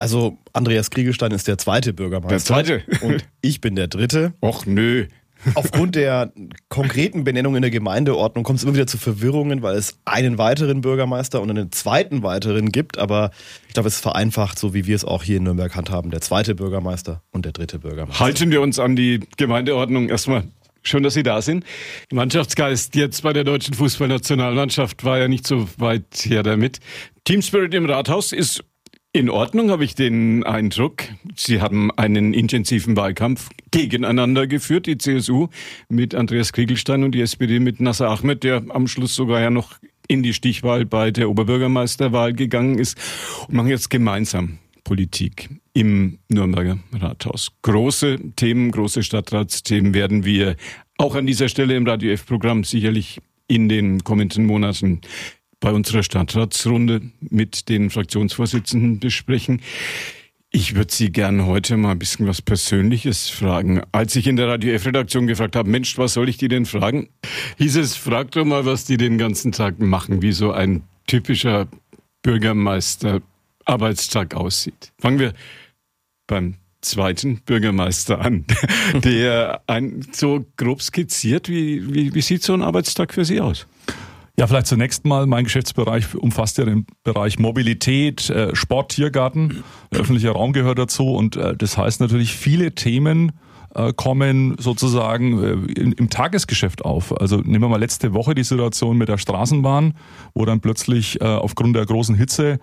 Also Andreas Kriegelstein ist der zweite Bürgermeister. Der zweite? Und ich bin der dritte. Och nö. Aufgrund der konkreten Benennung in der Gemeindeordnung kommt es immer wieder zu Verwirrungen, weil es einen weiteren Bürgermeister und einen zweiten weiteren gibt. Aber ich glaube, es ist vereinfacht, so wie wir es auch hier in Nürnberg handhaben. Der zweite Bürgermeister und der dritte Bürgermeister. Halten wir uns an die Gemeindeordnung erstmal. Schön, dass Sie da sind. Mannschaftsgeist jetzt bei der deutschen Fußballnationalmannschaft war ja nicht so weit her damit. Team Spirit im Rathaus ist in Ordnung, habe ich den Eindruck. Sie haben einen intensiven Wahlkampf gegeneinander geführt, die CSU mit Andreas Kriegelstein und die SPD mit Nasser Ahmed, der am Schluss sogar ja noch in die Stichwahl bei der Oberbürgermeisterwahl gegangen ist, und machen jetzt gemeinsam Politik im Nürnberger Rathaus. Große Themen, große Stadtratsthemen werden wir auch an dieser Stelle im Radio F-Programm sicherlich in den kommenden Monaten bei unserer Stadtratsrunde mit den Fraktionsvorsitzenden besprechen. Ich würde Sie gerne heute mal ein bisschen was Persönliches fragen. Als ich in der Radio F-Redaktion gefragt habe, Mensch, was soll ich die denn fragen? Hieß es, frag doch mal, was die den ganzen Tag machen, wie so ein typischer Bürgermeister-Arbeitstag aussieht. Fangen wir beim zweiten Bürgermeister an, der so grob skizziert, wie sieht so ein Arbeitstag für Sie aus? Ja, vielleicht zunächst mal, mein Geschäftsbereich umfasst ja den Bereich Mobilität, Sport, Tiergarten, öffentlicher Raum gehört dazu und das heißt natürlich, viele Themen kommen sozusagen im Tagesgeschäft auf. Also nehmen wir mal letzte Woche die Situation mit der Straßenbahn, wo dann plötzlich aufgrund der großen Hitze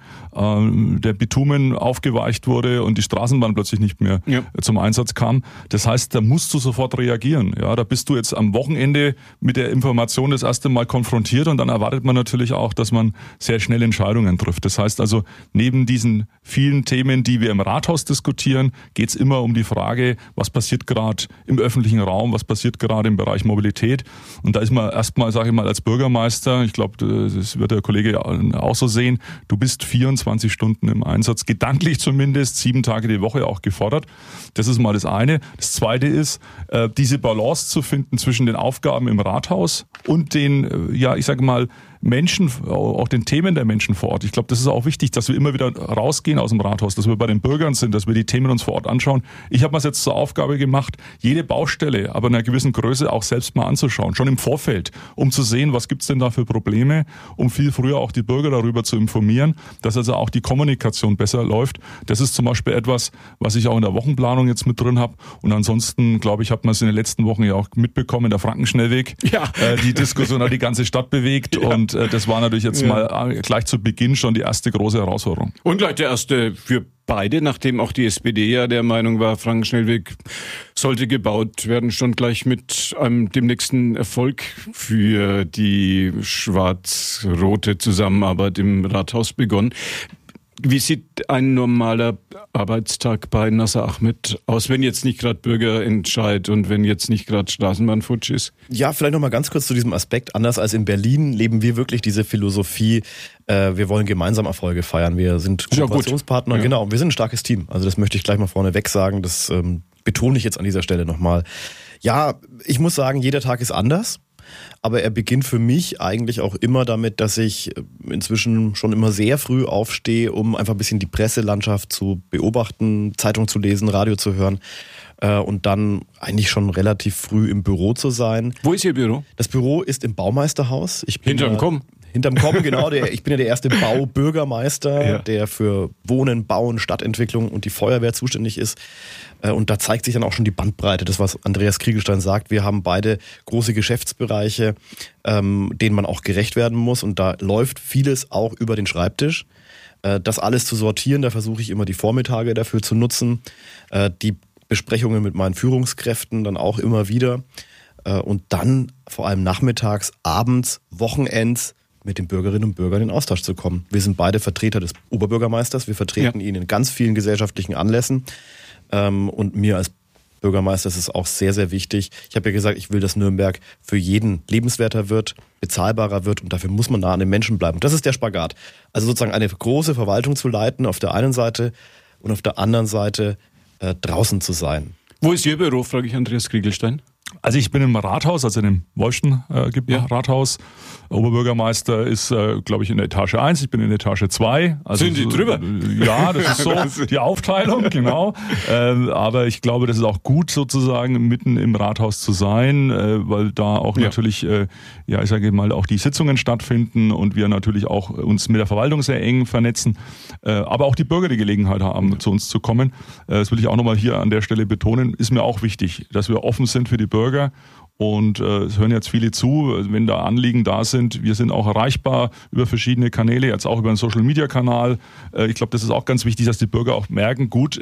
der Bitumen aufgeweicht wurde und die Straßenbahn plötzlich nicht mehr zum Einsatz kam. Das heißt, da musst du sofort reagieren. Ja, da bist du jetzt am Wochenende mit der Information das erste Mal konfrontiert und dann erwartet man natürlich auch, dass man sehr schnell Entscheidungen trifft. Das heißt also, neben diesen vielen Themen, die wir im Rathaus diskutieren, geht es immer um die Frage, was passiert gerade im öffentlichen Raum, was passiert gerade im Bereich Mobilität. Und da ist man erstmal, sage ich mal, als Bürgermeister, ich glaube, das wird der Kollege auch so sehen, du bist 24 Stunden im Einsatz, gedanklich zumindest, 7 Tage die Woche auch gefordert. Das ist mal das eine. Das zweite ist, diese Balance zu finden zwischen den Aufgaben im Rathaus und den, ja, ich sage mal, Menschen, auch den Themen der Menschen vor Ort. Ich glaube, das ist auch wichtig, dass wir immer wieder rausgehen aus dem Rathaus, dass wir bei den Bürgern sind, dass wir die Themen uns vor Ort anschauen. Ich habe mir es jetzt zur Aufgabe gemacht, jede Baustelle, aber in einer gewissen Größe auch selbst mal anzuschauen, schon im Vorfeld, um zu sehen, was gibt's denn da für Probleme, um viel früher auch die Bürger darüber zu informieren, dass also auch die Kommunikation besser läuft. Das ist zum Beispiel etwas, was ich auch in der Wochenplanung jetzt mit drin habe. Und ansonsten, glaube ich, hat man es in den letzten Wochen ja auch mitbekommen, der Frankenschnellweg, die Diskussion hat die ganze Stadt bewegt und das war natürlich jetzt mal gleich zu Beginn schon die erste große Herausforderung. Und gleich der erste für beide, nachdem auch die SPD ja der Meinung war, Frankenschnellweg sollte gebaut werden, schon gleich mit dem nächsten Erfolg für die schwarz-rote Zusammenarbeit im Rathaus begonnen. Wie sieht ein normaler Arbeitstag bei Nasser Ahmed aus, wenn jetzt nicht gerade Bürgerentscheid und wenn jetzt nicht gerade Straßenbahnfutsch ist? Ja, vielleicht noch mal ganz kurz zu diesem Aspekt. Anders als in Berlin leben wir wirklich diese Philosophie, wir wollen gemeinsam Erfolge feiern. Wir sind Kooperationspartner, genau, wir sind ein starkes Team. Also das möchte ich gleich mal vorneweg sagen, das betone ich jetzt an dieser Stelle nochmal. Ja, ich muss sagen, jeder Tag ist anders. Aber er beginnt für mich eigentlich auch immer damit, dass ich inzwischen schon immer sehr früh aufstehe, um einfach ein bisschen die Presselandschaft zu beobachten, Zeitung zu lesen, Radio zu hören und dann eigentlich schon relativ früh im Büro zu sein. Wo ist Ihr Büro? Das Büro ist im Baumeisterhaus. Hinterm Kommen? Hinterm Kommen, genau. Ich bin ja der erste Baubürgermeister, der für Wohnen, Bauen, Stadtentwicklung und die Feuerwehr zuständig ist. Und da zeigt sich dann auch schon die Bandbreite, das was Andreas Kriegelstein sagt. Wir haben beide große Geschäftsbereiche, denen man auch gerecht werden muss. Und da läuft vieles auch über den Schreibtisch. Das alles zu sortieren, da versuche ich immer die Vormittage dafür zu nutzen. Die Besprechungen mit meinen Führungskräften dann auch immer wieder. Und dann vor allem nachmittags, abends, Wochenends mit den Bürgerinnen und Bürgern in Austausch zu kommen. Wir sind beide Vertreter des Oberbürgermeisters. Wir vertreten ihn in ganz vielen gesellschaftlichen Anlässen. Und mir als Bürgermeister ist es auch sehr, sehr wichtig. Ich habe ja gesagt, ich will, dass Nürnberg für jeden lebenswerter wird, bezahlbarer wird und dafür muss man nah an den Menschen bleiben. Das ist der Spagat. Also sozusagen eine große Verwaltung zu leiten auf der einen Seite und auf der anderen Seite draußen zu sein. Wo ist Ihr Büro, frage ich Andreas Kriegelstein? Also ich bin im Rathaus, also in dem Wolfschen Rathaus. Oberbürgermeister ist, glaube ich, in der Etage 1, ich bin in der Etage 2. Also sind die drüber? Ja, das ist so die Aufteilung, genau. Aber ich glaube, das ist auch gut sozusagen, mitten im Rathaus zu sein, weil da auch natürlich, ich sage mal, auch die Sitzungen stattfinden und wir natürlich auch uns mit der Verwaltung sehr eng vernetzen, aber auch die Bürger die Gelegenheit haben, zu uns zu kommen. Das will ich auch nochmal hier an der Stelle betonen, ist mir auch wichtig, dass wir offen sind für die Bürger. Und es hören jetzt viele zu, wenn da Anliegen da sind. Wir sind auch erreichbar über verschiedene Kanäle, jetzt auch über einen Social-Media-Kanal. Ich glaube, das ist auch ganz wichtig, dass die Bürger auch merken, gut,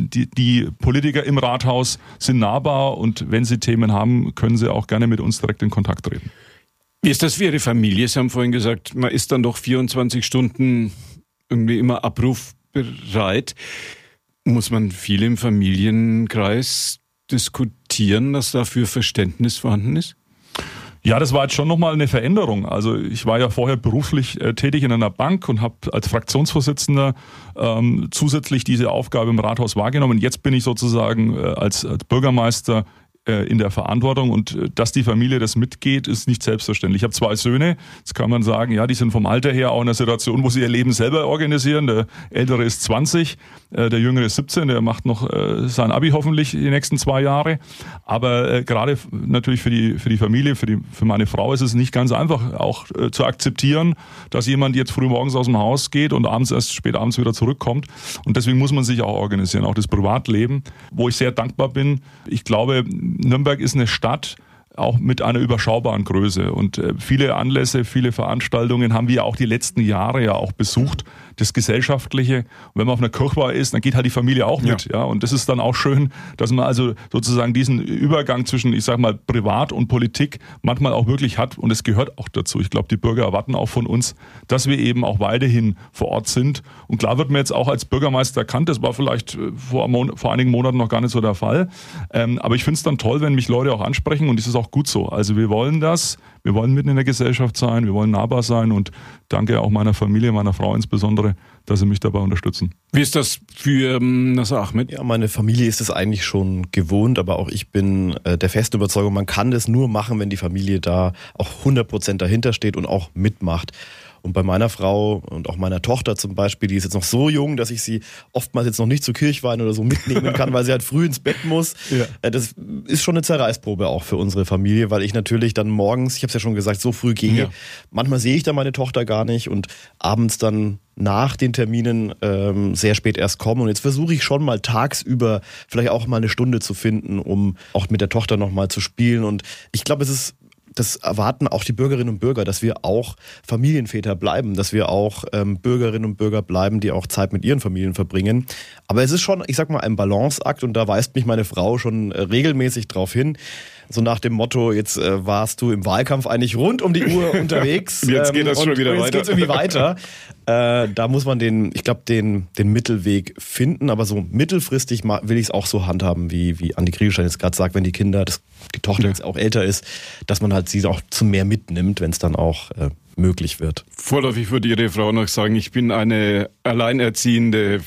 die Politiker im Rathaus sind nahbar und wenn sie Themen haben, können sie auch gerne mit uns direkt in Kontakt treten. Wie ist das für Ihre Familie? Sie haben vorhin gesagt, man ist dann doch 24 Stunden irgendwie immer abrufbereit. Muss man viel im Familienkreis diskutieren, dass dafür Verständnis vorhanden ist? Ja, das war jetzt schon nochmal eine Veränderung. Also ich war ja vorher beruflich tätig in einer Bank und habe als Fraktionsvorsitzender zusätzlich diese Aufgabe im Rathaus wahrgenommen. Jetzt bin ich sozusagen als Bürgermeister in der Verantwortung und dass die Familie das mitgeht, ist nicht selbstverständlich. Ich habe 2 Söhne, jetzt kann man sagen, ja, die sind vom Alter her auch in einer Situation, wo sie ihr Leben selber organisieren. Der Ältere ist 20, der Jüngere ist 17, der macht noch sein Abi hoffentlich die nächsten 2 Jahre. Aber gerade natürlich für die Familie, für meine Frau ist es nicht ganz einfach auch zu akzeptieren, dass jemand jetzt früh morgens aus dem Haus geht und erst spät abends wieder zurückkommt. Und deswegen muss man sich auch organisieren, auch das Privatleben, wo ich sehr dankbar bin. Ich glaube, Nürnberg ist eine Stadt, auch mit einer überschaubaren Größe und viele Anlässe, viele Veranstaltungen haben wir auch die letzten Jahre ja auch besucht, das Gesellschaftliche. Und wenn man auf einer Kirchweih ist, dann geht halt die Familie auch mit, ja. Und das ist dann auch schön, dass man also sozusagen diesen Übergang zwischen, ich sag mal, Privat und Politik manchmal auch wirklich hat und es gehört auch dazu. Ich glaube, die Bürger erwarten auch von uns, dass wir eben auch weiterhin vor Ort sind. Und klar wird mir jetzt auch als Bürgermeister erkannt, das war vielleicht vor einigen Monaten noch gar nicht so der Fall. Aber ich finde es dann toll, wenn mich Leute auch ansprechen und das ist auch gut so. Also wir wollen das, wir wollen mitten in der Gesellschaft sein, wir wollen nahbar sein und danke auch meiner Familie, meiner Frau insbesondere, dass sie mich dabei unterstützen. Wie ist das für Nasser Ahmed? Ja, meine Familie ist es eigentlich schon gewohnt, aber auch ich bin der festen Überzeugung, man kann das nur machen, wenn die Familie da auch 100% dahinter steht und auch mitmacht. Und bei meiner Frau und auch meiner Tochter zum Beispiel, die ist jetzt noch so jung, dass ich sie oftmals jetzt noch nicht zur Kirchweih oder so mitnehmen kann, weil sie halt früh ins Bett muss. Ja. Das ist schon eine Zerreißprobe auch für unsere Familie, weil ich natürlich dann morgens, ich habe es ja schon gesagt, so früh gehe. Ja. Manchmal sehe ich dann meine Tochter gar nicht und abends dann nach den Terminen sehr spät erst kommen. Und jetzt versuche ich schon mal tagsüber vielleicht auch mal eine Stunde zu finden, um auch mit der Tochter nochmal zu spielen. Und ich glaube, das erwarten auch die Bürgerinnen und Bürger, dass wir auch Familienväter bleiben, dass wir auch Bürgerinnen und Bürger bleiben, die auch Zeit mit ihren Familien verbringen. Aber es ist schon, ich sag mal, ein Balanceakt und da weist mich meine Frau schon regelmäßig drauf hin. So nach dem Motto, jetzt warst du im Wahlkampf eigentlich rund um die Uhr unterwegs. Jetzt geht das schon wieder weiter. Jetzt geht's irgendwie weiter. Da muss man den Mittelweg finden, aber so mittelfristig will ich es auch so handhaben, wie Andi Kriegelstein jetzt gerade sagt, wenn die Tochter jetzt auch älter ist, dass man halt sie auch zu mehr mitnimmt, wenn es dann auch möglich wird. Vorläufig würde Ihre Frau noch sagen, ich bin eine Alleinerziehende.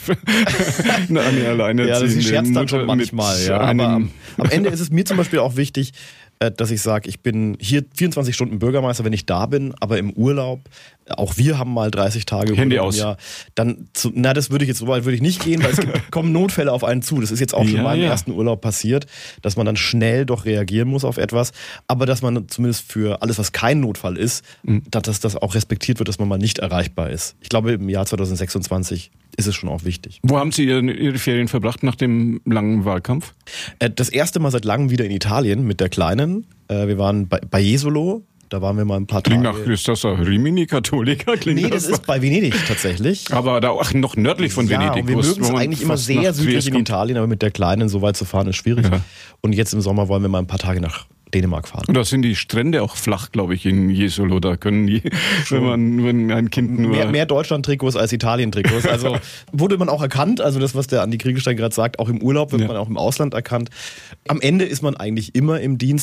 Ja, sie scherzt dann schon manchmal. Ja. Aber am Ende ist es mir zum Beispiel auch wichtig, dass ich sage, ich bin hier 24 Stunden Bürgermeister, wenn ich da bin, aber im Urlaub, auch wir haben mal 30 Tage Handy aus. Jahr, dann, das würde ich jetzt, so weit würde ich nicht gehen, weil es kommen Notfälle auf einen zu. Das ist jetzt auch schon mal im ersten Urlaub passiert, dass man dann schnell doch reagieren muss auf etwas, aber dass man zumindest für alles, was kein Notfall ist, dass das auch respektiert wird, dass man mal nicht erreichbar ist. Ich glaube, im Jahr 2026 ist es schon auch wichtig. Wo haben Sie Ihre Ferien verbracht nach dem langen Wahlkampf? Das erste Mal seit langem wieder in Italien mit der Kleinen. Wir waren bei Jesolo. Da waren wir mal ein paar Tage. Ist das ein Rimini Katholiker? Nee, das ist bei Venedig tatsächlich. Aber da auch noch nördlich von Venedig. Wir mögen es eigentlich immer sehr südlich in Italien, aber mit der Kleinen so weit zu fahren ist schwierig. Ja. Und jetzt im Sommer wollen wir mal ein paar Tage nach Dänemark fahren. Und da sind die Strände auch flach, glaube ich, in Jesolo. Da können die, wenn ein Kind nur... Mehr Deutschland-Trikots als Italien-Trikots. Also wurde man auch erkannt, also das, was der Andi Kriegelstein gerade sagt, auch im Urlaub wird man auch im Ausland erkannt. Am Ende ist man eigentlich immer im Dienst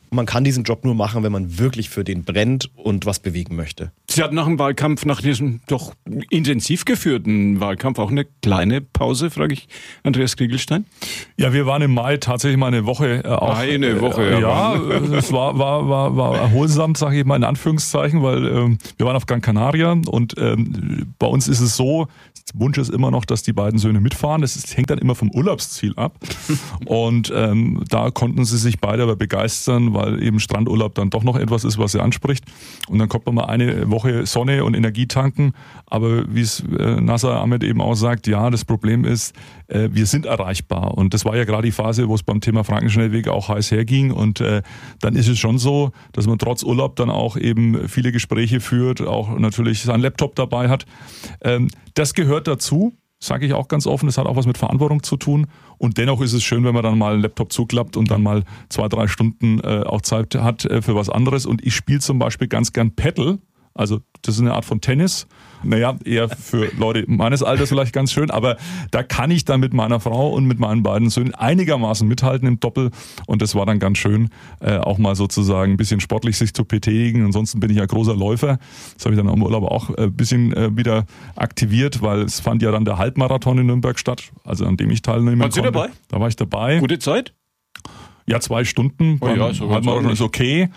Man kann diesen Job nur machen, wenn man wirklich für den brennt und was bewegen möchte. Sie hatten nach dem Wahlkampf, nach diesem doch intensiv geführten Wahlkampf, auch eine kleine Pause, frage ich Andreas Kriegelstein. Ja, wir waren im Mai tatsächlich mal eine Woche. Eine Woche, ja. Es war erholsam, sage ich mal in Anführungszeichen, weil wir waren auf Gran Canaria und bei uns ist es so, Wunsch ist immer noch, dass die beiden Söhne mitfahren. Das hängt dann immer vom Urlaubsziel ab. Und da konnten sie sich beide aber begeistern, weil eben Strandurlaub dann doch noch etwas ist, was sie anspricht. Und dann kommt man mal eine Woche Sonne und Energie tanken. Aber wie es Nasser Ahmed eben auch sagt, ja, das Problem ist, wir sind erreichbar. Und das war ja gerade die Phase, wo es beim Thema Frankenschnellweg auch heiß herging. Und dann ist es schon so, dass man trotz Urlaub dann auch eben viele Gespräche führt, auch natürlich seinen Laptop dabei hat. Das gehört dazu, sage ich auch ganz offen, das hat auch was mit Verantwortung zu tun und dennoch ist es schön, wenn man dann mal einen Laptop zuklappt und dann mal 2-3 Stunden auch Zeit hat für was anderes und ich spiele zum Beispiel ganz gern Paddle, also das ist eine Art von Tennis, naja, eher für Leute meines Alters vielleicht ganz schön, aber da kann ich dann mit meiner Frau und mit meinen beiden Söhnen einigermaßen mithalten im Doppel und das war dann ganz schön, auch mal sozusagen ein bisschen sportlich sich zu betätigen. Ansonsten bin ich ja großer Läufer, das habe ich dann im Urlaub auch ein bisschen wieder aktiviert, weil es fand ja dann der Halbmarathon in Nürnberg statt, also an dem ich teilnehmen konnte. Waren Sie dabei? Da war ich dabei. Gute Zeit? Ja, 2 Stunden. Oh ja, so Halbmarathon ist okay,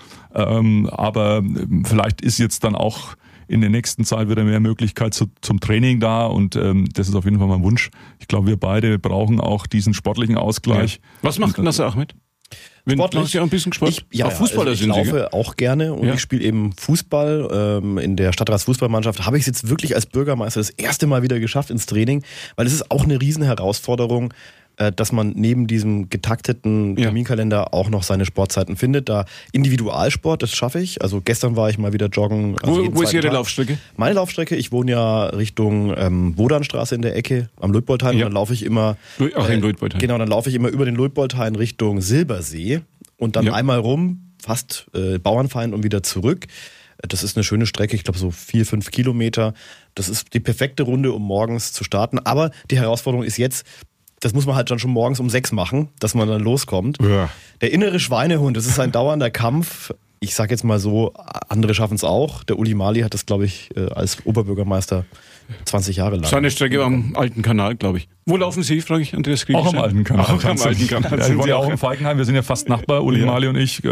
aber vielleicht ist jetzt dann auch in der nächsten Zeit wieder mehr Möglichkeit zum Training da und das ist auf jeden Fall mein Wunsch. Ich glaube, wir beide brauchen auch diesen sportlichen Ausgleich. Ja. Was macht Nasser Ahmed? Sportlich? Ja, ein bisschen Sport. Fußballer sind Sie. Ich laufe auch gerne und ich spiele eben Fußball. In der Stadtratsfußballmannschaft habe ich es jetzt wirklich als Bürgermeister das erste Mal wieder geschafft ins Training, weil es ist auch eine Riesenherausforderung, dass man neben diesem getakteten Terminkalender auch noch seine Sportzeiten findet. Da Individualsport, das schaffe ich. Also gestern war ich mal wieder joggen. Also wo ist Ihre Laufstrecke? Meine Laufstrecke, ich wohne ja Richtung Wodanstraße in der Ecke am Luitpoldhain. Und dann laufe ich immer in Luitpoldhain. Genau, dann laufe ich immer über den Luitpoldhain Richtung Silbersee und dann einmal rum, fast Bauernfeind und wieder zurück. Das ist eine schöne Strecke, ich glaube so 4-5 Kilometer. Das ist die perfekte Runde, um morgens zu starten. Aber die Herausforderung ist jetzt, das muss man halt dann schon morgens um 6 machen, dass man dann loskommt. Ja. Der innere Schweinehund, das ist ein dauernder Kampf. Ich sag jetzt mal so, andere schaffen es auch. Der Uli Mali hat das, glaube ich, als Oberbürgermeister 20 Jahre lang. Seine Strecke am Alten Kanal, glaube ich. Wo laufen Sie, frage ich Andreas Kriegelstein? Auch am Alten Kanal. Auch am Alten Kanal. Ja, ich wohne ja auch in Falkenheim, wir sind ja fast Nachbar, Uli Mali und ich.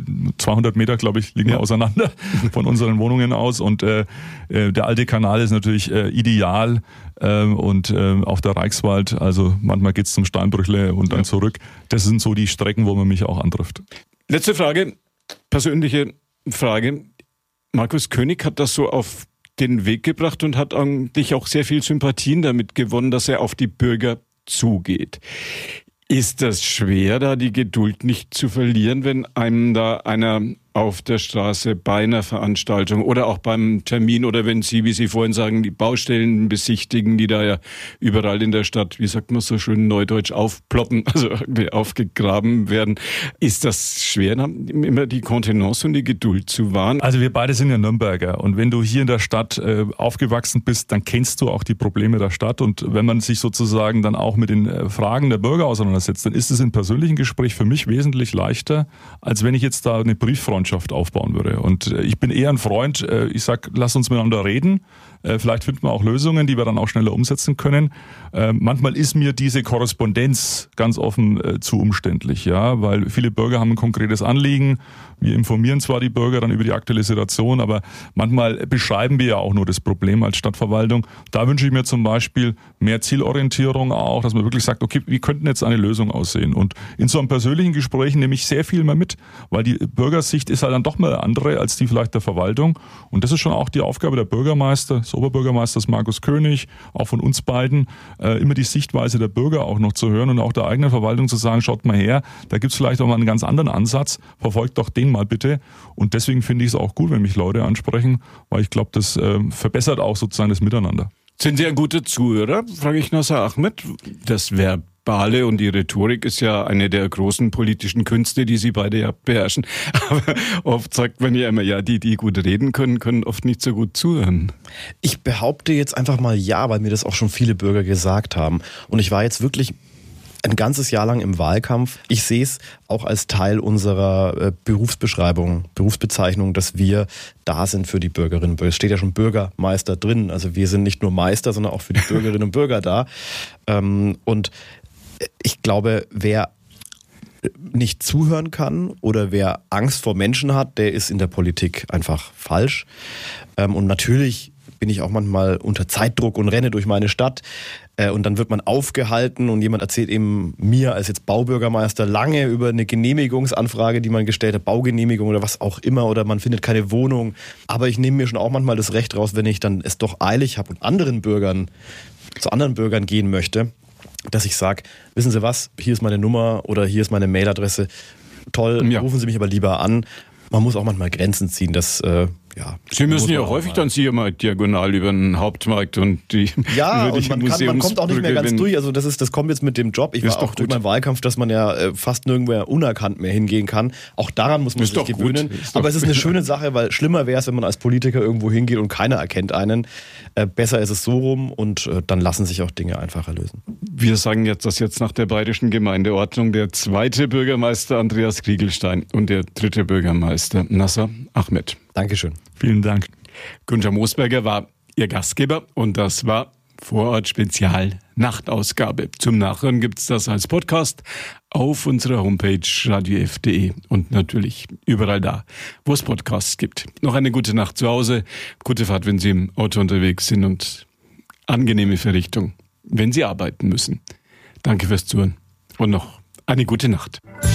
200 Meter, glaube ich, liegen wir auseinander von unseren Wohnungen aus. Und der Alte Kanal ist natürlich ideal. Und auch der Reichswald, also manchmal geht's zum Steinbrüchle und dann zurück. Das sind so die Strecken, wo man mich auch antrifft. Letzte Frage, persönliche Frage. Markus König hat das so auf den Weg gebracht und hat eigentlich auch sehr viel Sympathien damit gewonnen, dass er auf die Bürger zugeht. Ist das schwer, da die Geduld nicht zu verlieren, wenn einem da einer auf der Straße bei einer Veranstaltung oder auch beim Termin oder wenn Sie, wie Sie vorhin sagen, die Baustellen besichtigen, die da ja überall in der Stadt, wie sagt man so schön neudeutsch, aufploppen, also aufgegraben werden. Ist das schwer, immer die Kontenance und die Geduld zu wahren? Also wir beide sind ja Nürnberger und wenn du hier in der Stadt aufgewachsen bist, dann kennst du auch die Probleme der Stadt und wenn man sich sozusagen dann auch mit den Fragen der Bürger auseinandersetzt, dann ist es im persönlichen Gespräch für mich wesentlich leichter, als wenn ich jetzt da eine Brieffreundschaft aufbauen würde. Und ich bin eher ein Freund, ich sag, lass uns miteinander reden. Vielleicht finden wir auch Lösungen, die wir dann auch schneller umsetzen können. Manchmal ist mir diese Korrespondenz ganz offen zu umständlich, ja, weil viele Bürger haben ein konkretes Anliegen. Wir informieren zwar die Bürger dann über die aktuelle Situation, aber manchmal beschreiben wir ja auch nur das Problem als Stadtverwaltung. Da wünsche ich mir zum Beispiel mehr Zielorientierung auch, dass man wirklich sagt, okay, wie könnten jetzt eine Lösung aussehen? Und in so einem persönlichen Gespräch nehme ich sehr viel mehr mit, weil die Bürgersicht ist halt dann doch mal eine andere als die vielleicht der Verwaltung. Und das ist schon auch die Aufgabe der Bürgermeister, des Oberbürgermeisters Markus König, auch von uns beiden, immer die Sichtweise der Bürger auch noch zu hören und auch der eigenen Verwaltung zu sagen, schaut mal her, da gibt es vielleicht auch mal einen ganz anderen Ansatz, verfolgt doch den mal bitte. Und deswegen finde ich es auch gut, wenn mich Leute ansprechen, weil ich glaube, das verbessert auch sozusagen das Miteinander. Sind Sie ein guter Zuhörer, frage ich Nasser Ahmed. Das Verbale und die Rhetorik ist ja eine der großen politischen Künste, die Sie beide ja beherrschen. Aber oft sagt man ja immer, ja, die gut reden können oft nicht so gut zuhören. Ich behaupte jetzt einfach mal ja, weil mir das auch schon viele Bürger gesagt haben. Und ich war jetzt wirklich ein ganzes Jahr lang im Wahlkampf. Ich sehe es auch als Teil unserer Berufsbezeichnung, dass wir da sind für die Bürgerinnen und Bürger. Es steht ja schon Bürgermeister drin. Also wir sind nicht nur Meister, sondern auch für die Bürgerinnen und Bürger da. Und ich glaube, wer nicht zuhören kann oder wer Angst vor Menschen hat, der ist in der Politik einfach falsch. Und natürlich bin ich auch manchmal unter Zeitdruck und renne durch meine Stadt und dann wird man aufgehalten und jemand erzählt eben mir als jetzt Baubürgermeister lange über eine Genehmigungsanfrage, die man gestellt hat, Baugenehmigung oder was auch immer, oder man findet keine Wohnung. Aber ich nehme mir schon auch manchmal das Recht raus, wenn ich dann es doch eilig habe und zu anderen Bürgern gehen möchte, dass ich sage, wissen Sie was, hier ist meine Nummer oder hier ist meine Mailadresse. Toll, rufen Sie mich aber lieber an. Man muss auch manchmal Grenzen ziehen, das Sie müssen ja häufig dann Sie mal diagonal über den Hauptmarkt und die und man kommt auch nicht mehr ganz durch. Also das kommt jetzt mit dem Job. Ich war auch durch meinen Wahlkampf, dass man ja fast nirgendwo unerkannt mehr hingehen kann. Auch daran muss man sich gewöhnen. Aber es ist eine schöne Sache, weil schlimmer wäre es, wenn man als Politiker irgendwo hingeht und keiner erkennt einen. Besser ist es so rum und dann lassen sich auch Dinge einfacher lösen. Wir sagen jetzt, dass jetzt nach der bayerischen Gemeindeordnung der zweite Bürgermeister Andreas Kriegelstein und der dritte Bürgermeister Nasser Ahmed. Dankeschön. Vielen Dank. Günther Moosberger war Ihr Gastgeber und das war Vorort Spezial Nachtausgabe. Zum Nachhören gibt es das als Podcast auf unserer Homepage radiof.de und natürlich überall da, wo es Podcasts gibt. Noch eine gute Nacht zu Hause, gute Fahrt, wenn Sie im Auto unterwegs sind und angenehme Verrichtung, wenn Sie arbeiten müssen. Danke fürs Zuhören und noch eine gute Nacht.